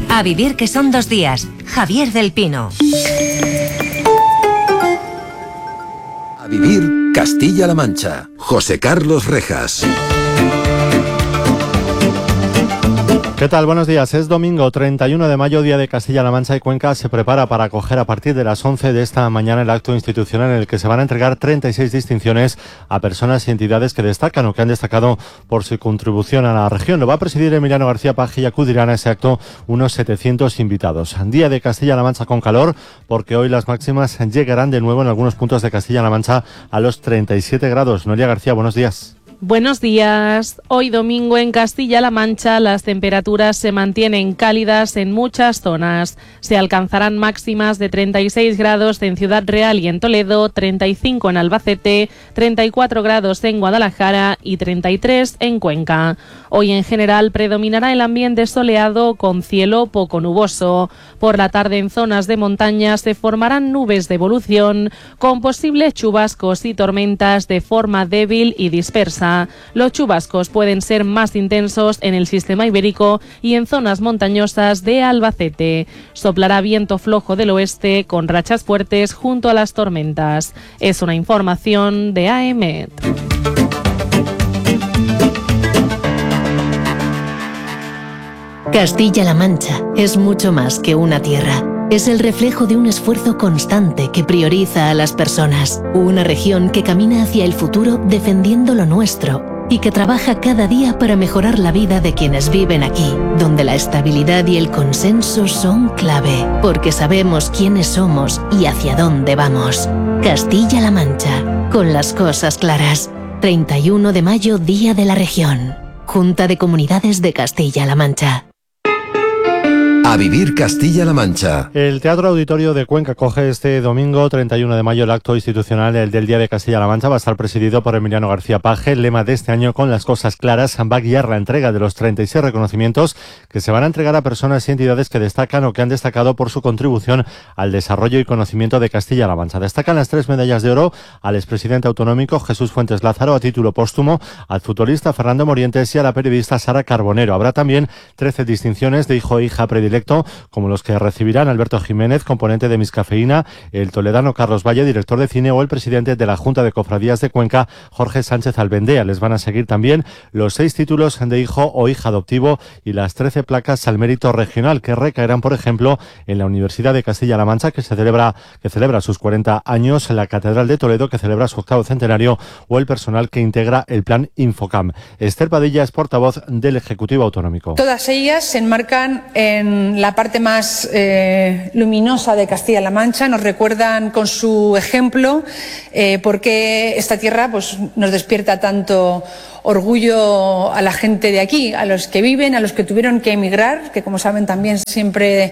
A vivir que son 2 días. Javier del Pino. A vivir Castilla-La Mancha. José Carlos Rejas. ¿Qué tal? Buenos días. Es domingo 31 de mayo, día de Castilla-La Mancha y Cuenca se prepara para acoger a partir de las 11 de esta mañana el acto institucional en el que se van a entregar 36 distinciones a personas y entidades que destacan o que han destacado por su contribución a la región. Lo va a presidir Emiliano García Paje y acudirán a ese acto unos 700 invitados. Día de Castilla-La Mancha con calor porque hoy las máximas llegarán de nuevo en algunos puntos de Castilla-La Mancha a los 37 grados. Noelia García, buenos días. Buenos días. Hoy domingo en Castilla-La Mancha las temperaturas se mantienen cálidas en muchas zonas. Se alcanzarán máximas de 36 grados en Ciudad Real y en Toledo, 35 en Albacete, 34 grados en Guadalajara y 33 en Cuenca. Hoy en general predominará el ambiente soleado con cielo poco nuboso. Por la tarde en zonas de montaña se formarán nubes de evolución con posibles chubascos y tormentas de forma débil y dispersa. Los chubascos pueden ser más intensos en el sistema ibérico y en zonas montañosas de Albacete. Soplará viento flojo del oeste con rachas fuertes junto a las tormentas. Es una información de AEMET. Castilla-La Mancha es mucho más que una tierra. Es el reflejo de un esfuerzo constante que prioriza a las personas. Una región que camina hacia el futuro defendiendo lo nuestro y que trabaja cada día para mejorar la vida de quienes viven aquí, donde la estabilidad y el consenso son clave, porque sabemos quiénes somos y hacia dónde vamos. Castilla-La Mancha, con las cosas claras. 31 de mayo, Día de la Región. Junta de Comunidades de Castilla-La Mancha. A vivir Castilla-La Mancha. El Teatro Auditorio de Cuenca coge este domingo 31 de mayo el acto institucional del Día de Castilla-La Mancha. Va a estar presidido por Emiliano García Paje. El lema de este año, con las cosas claras, va a guiar la entrega de los 36 reconocimientos que se van a entregar a personas y entidades que destacan o que han destacado por su contribución al desarrollo y conocimiento de Castilla-La Mancha. Destacan las 3 medallas de oro al expresidente autonómico Jesús Fuentes Lázaro a título póstumo, al futbolista Fernando Morientes y a la periodista Sara Carbonero. Habrá también 13 distinciones de hijo e hija predilecto, como los que recibirán Alberto Jiménez, componente de Miscafeína, el toledano Carlos Valle, director de cine, o el presidente de la Junta de Cofradías de Cuenca, Jorge Sánchez Albendea. Les van a seguir también los 6 títulos de hijo o hija adoptivo y las 13 placas al mérito regional que recaerán, por ejemplo, en la Universidad de Castilla-La Mancha, que celebra sus 40 años, en la Catedral de Toledo, que celebra su 8º centenario, o el personal que integra el plan Infocam. Esther Padilla es portavoz del Ejecutivo Autonómico. Todas ellas se enmarcan en la parte más luminosa de Castilla-La Mancha, nos recuerdan con su ejemplo por qué esta tierra pues, nos despierta tanto orgullo a la gente de aquí, a los que viven, a los que tuvieron que emigrar, que como saben también siempre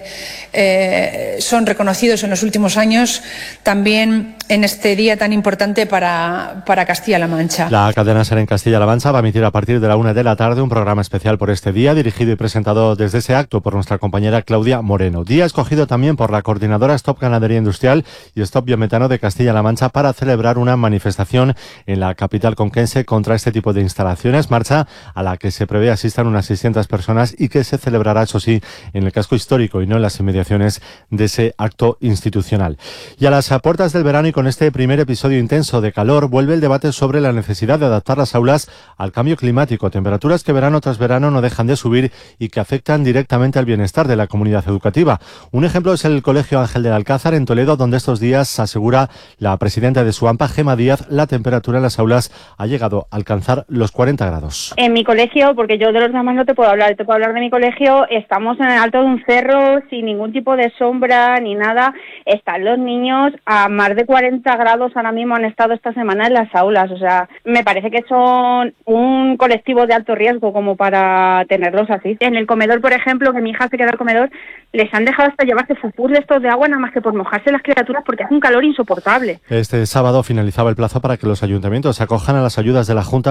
son reconocidos en los últimos años, también en este día tan importante para Castilla-La Mancha. La cadena SER en Castilla-La Mancha va a emitir a partir de la 1 de la tarde un programa especial por este día, dirigido y presentado desde ese acto por nuestra compañera Claudia Moreno. Día escogido también por la coordinadora Stop Ganadería Industrial y Stop Biometano de Castilla-La Mancha para celebrar una manifestación en la capital conquense contra este tipo de instalaciones. Marcha a la que se prevé asistan unas 600 personas y que se celebrará, eso sí, en el casco histórico y no en las inmediaciones de ese acto institucional. Y a las puertas del verano y con este primer episodio intenso de calor, vuelve el debate sobre la necesidad de adaptar las aulas al cambio climático. Temperaturas que verano tras verano no dejan de subir y que afectan directamente al bienestar de la comunidad educativa. Un ejemplo es el Colegio Ángel del Alcázar en Toledo, donde estos días, asegura la presidenta de SUAMPA, Gema Díaz, la temperatura en las aulas ha llegado a alcanzar los 40 grados. En mi colegio, porque yo de los demás no te puedo hablar de mi colegio, estamos en el alto de un cerro sin ningún tipo de sombra ni nada. Están los niños a más de 40 grados, ahora mismo han estado esta semana en las aulas. O sea, me parece que son un colectivo de alto riesgo como para tenerlos así. En el comedor, por ejemplo, que mi hija se queda al comedor, les han dejado hasta llevarse fupús de estos de agua nada más que por mojarse las criaturas porque hace un calor insoportable. Este sábado finalizaba el plazo para que los ayuntamientos se acojan a las ayudas de la Junta para climatizar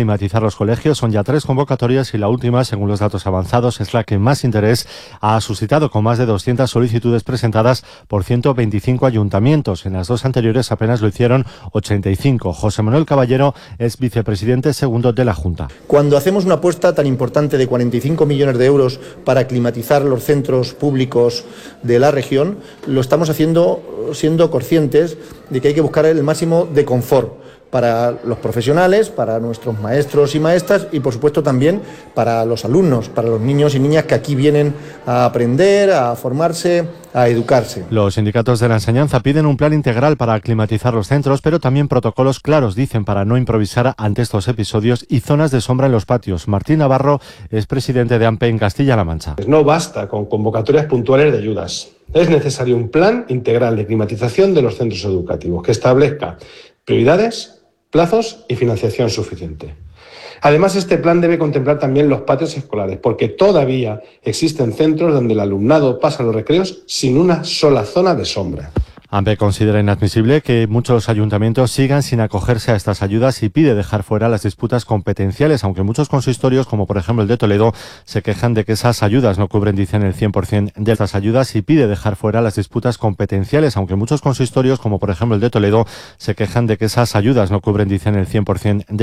climatizar los colegios. Son ya 3 convocatorias y la última, según los datos avanzados, es la que más interés ha suscitado, con más de 200 solicitudes presentadas por 125 ayuntamientos. En las 2 anteriores apenas lo hicieron 85. José Manuel Caballero es vicepresidente segundo de la Junta. Cuando hacemos una apuesta tan importante de 45 millones de euros para climatizar los centros públicos de la región, lo estamos haciendo siendo conscientes de que hay que buscar el máximo de confort para los profesionales, para nuestros maestros y maestras y, por supuesto, también para los alumnos, para los niños y niñas que aquí vienen a aprender, a formarse, a educarse. Los sindicatos de la enseñanza piden un plan integral para climatizar los centros, pero también protocolos claros, dicen, para no improvisar ante estos episodios y zonas de sombra en los patios. Martín Navarro es presidente de AMPE en Castilla-La Mancha. No basta con convocatorias puntuales de ayudas. Es necesario un plan integral de climatización de los centros educativos que establezca prioridades, plazos y financiación suficiente. Además, este plan debe contemplar también los patios escolares, porque todavía existen centros donde el alumnado pasa los recreos sin una sola zona de sombra. AMPE considera inadmisible que muchos ayuntamientos sigan sin acogerse a estas ayudas y pide dejar fuera las disputas competenciales, aunque muchos consistorios, como por ejemplo el de Toledo, se quejan de que esas ayudas no cubren, dicen, el 100% de estas ayudas y pide dejar fuera las disputas competenciales, aunque muchos consistorios, como por ejemplo el de Toledo, se quejan de que esas ayudas no cubren, dicen, el 100% de